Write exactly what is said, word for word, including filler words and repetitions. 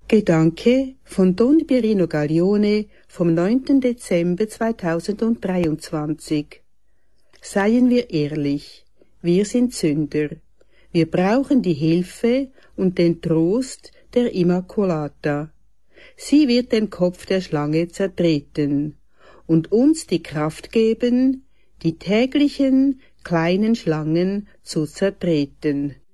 Gedanke von Don Pierino Gaglione vom neunten Dezember zweitausenddreiundzwanzig. Seien wir ehrlich, wir sind Sünder. Wir brauchen die Hilfe und den Trost der Immaculata. Sie wird den Kopf der Schlange zertreten und uns die Kraft geben, die täglichen kleinen Schlangen zu zertreten.